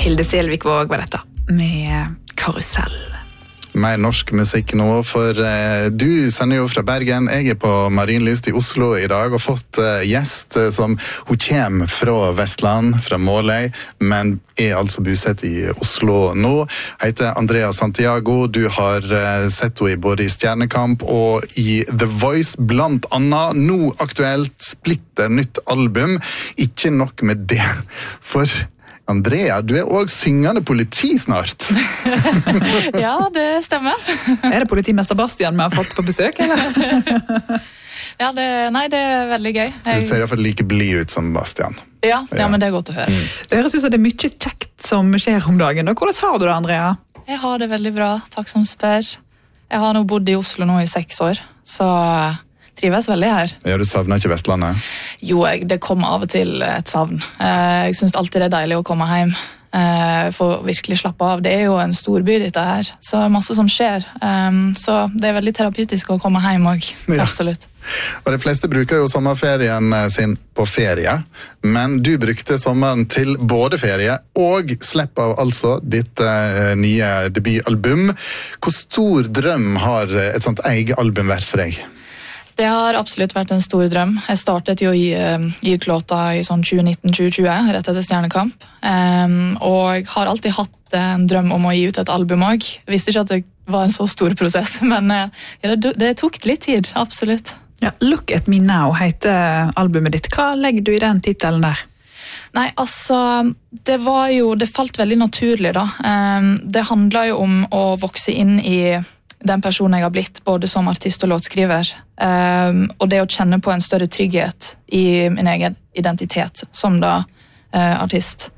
Hilde Selvikvåg var dette med Karusell. Mer norsk musikk nå, for du sender jo fra Bergen. Jeg på Marienlyst i Oslo i dag og fått gjest som hun kommer fra Vestland, fra Måløy, men altså bosatt i Oslo nå. Heter Andrea Santiago. Du har sett henne både i Stjernekamp og i The Voice, blant annet. Nå aktuelt splitter nytt album. Ikke nok med det, for Andrea, du også syngende politi snart. Ja, det stemmer. Det politimester Bastian vi har fått på besøk, eller? Ja, det veldig gøy. Du ser i hvert fall like blid ut som Bastian. Ja, men det godt å høre. Det høres ut som det mye kjekt som skjer om dagen. Hvordan har du det, Andrea? Jeg har det veldig bra, takk som spør. Jeg har nå bodd i Oslo nå i 6 år, så trives veldig her. Ja, du savner ikke Vestlandet? Jo, det kommer av og til et savn. Jeg synes alltid det deilig å komme hjem. For å virkelig slappe av. Det jo en storby dette her, så masse som skjer. Så det veldig terapeutisk å komme hjem også, ja. Absolutt. Og de fleste bruker jo sommerferien sin på ferie, men du brukte sommeren til både ferie og slipp av altså ditt nye debutalbum. Hvor stor drøm har et sånt eget album vært for deg? Det har absolutt vært en stor drøm. Jeg startet jo i ut låta i sånn 2019-2020, rett etter Stjernekamp. Og jeg har alltid hatt en drøm om å gi ut et album også. Jeg visste ikke at det var en så stor prosess, men det tok litt tid, absolutt. Ja, Look at Me Now heter albumet ditt. Hva legger du i den titelen der? Nei, altså, det falt veldig naturlig da. Det handler jo om å vokse inn i den personen jeg har blitt, både som artist og låtskriver. Og det å kjenne på en større trygghet i min egen identitet som da artist.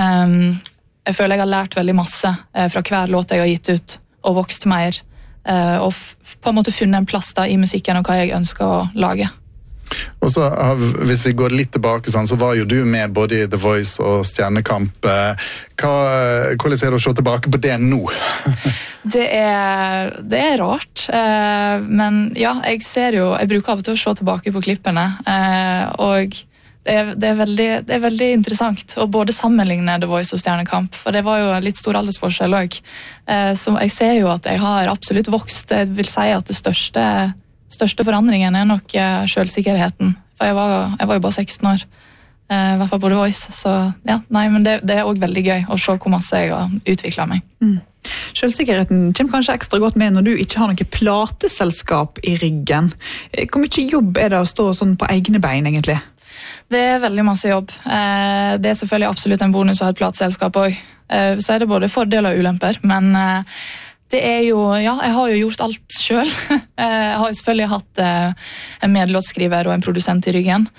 Jeg føler jeg har lært veldig masse fra hver låt jeg har gitt ut, og vokst mer, og på en måte funnet en plass da i musikken og hva jeg ønsker å lage. Og så, hvis vi går litt tilbake, så var jo du med både i The Voice og Stjernekamp. Hvordan er det å se tilbake på det nå? Det er rart, men ja, jeg bruker av og til å se tilbake på klippene, og det er veldig interessant å både sammenligne The Voice og Stjernekamp, for det var jo litt stor aldersforskjell også. Så jeg ser jo at jeg har absolutt vokst. Jeg vil si at det største forandringen er nok selvsikkerheten, for jeg var jo bare 16 år, i hvert fall på The Voice, så ja, men det er også veldig gøy å se hvor masse jeg har utviklet meg. Selvsikkerheten kommer kanskje ekstra godt med når du ikke har noe plateselskap i ryggen. Hvor mye jobb er det å stå sånn på egne bein, egentlig? Det er veldig masse jobb. Det er selvfølgelig absolutt en bonus å ha et plateselskap også. Så er det både fordeler og ulemper, men det er jo, ja, jeg har jo gjort alt selv. Jeg har selvfølgelig hatt en medlåtskriver og en produsent i ryggen.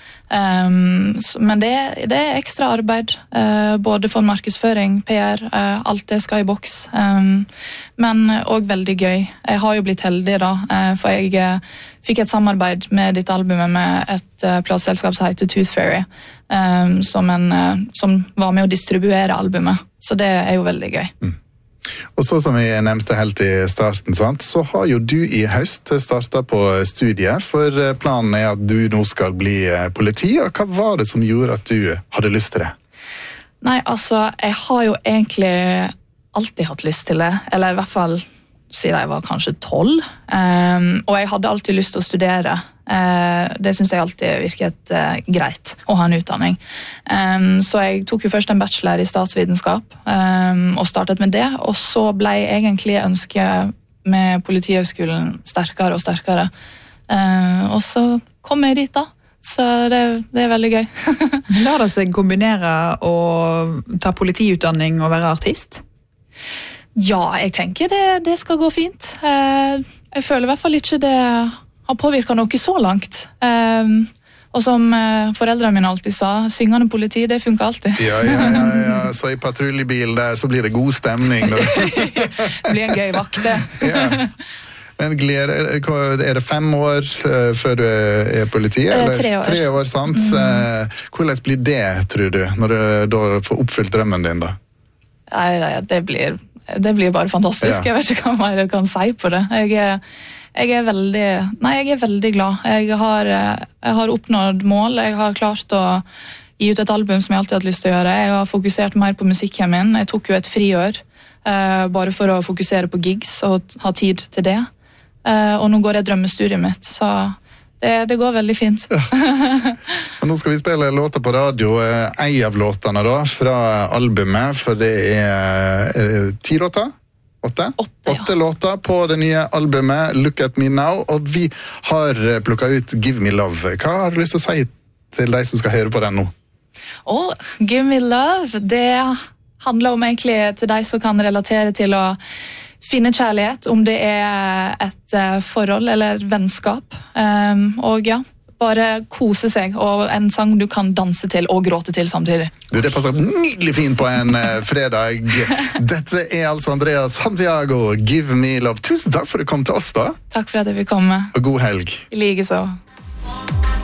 Men det er ekstra arbeid, både for markedsføring, PR, alt det skal i boks. Men også veldig gøy. Jeg har jo blitt heldig da, for jeg fikk et samarbeid med ditt albumet med et plateselskap som heter Tooth Fairy, som var med å distribuere albumet. Så det er jo veldig gøy. Og så som vi nevnte helt i starten, så har jo du i høst startet på studiet, for planen er at du nå skal bli politi, og hva var det som gjorde at du hadde lyst til det? Nei, altså, jeg har jo egentlig alltid hatt lyst til det, eller i hvert fall siden jeg var kanskje 12, og jeg hadde alltid lyst til å studere. Det synes jeg alltid virket greit å ha en utdanning. Så jeg tok jo først en bachelor i statsvitenskap og startet med det, og så ble egentlig ønsket med Politihøgskolen sterkere og sterkere. Og så kom jeg dit da, så det er veldig gøy. Lar det seg kombinere å ta politiutdanning og være artist? Ja, jeg tenker det skal gå fint. Jeg føler i hvert fall ikke det har påvirket noe så langt. Og som foreldrene mine alltid sa, syngende politi, det funker alltid. Ja. Så i patruljebil der, så blir det god stemning. Det blir en gøy vakt, det. Ja. Men er det 5 år før du er politi? Eller? 3 år. 3 år, sant? Hvordan blir det, tror du, når du da får oppfylt drømmen din da? Nei, det blir bare fantastisk. Ja. Jeg vet ikke hva jeg kan si på det. Jeg er veldig glad. Jeg har oppnådd mål. Jeg har klart å gi ut et album som jeg alltid har hatt lyst til å gjøre. Jeg har fokusert mer på musikken min. Jeg tok jo et friår, bare for å fokusere på gigs og ha tid til det. Og nå går jeg drømmestudiet mitt, så det går veldig fint. Og nå skal vi spille låter på radio, en av låtene da, fra albumet, for det er 10 låter? 8 låter på det nye albumet Look At Me Now, og vi har plukket ut Give Me Love. Hva har du lyst til å si til de som skal høre på den nå? Give Me Love, det handler om egentlig til de som kan relatere til å finne kjærlighet, om det er et forhold eller vennskap. Og ja, bare kose seg, og en sang du kan danse til og gråte til samtidig. Det passer nydelig fint på en fredag. Dette er altså Andrea Santiago, Give Me Love. Tusen takk for at du kom til oss da. Takk for at jeg fikk komme. Og god helg. I like så.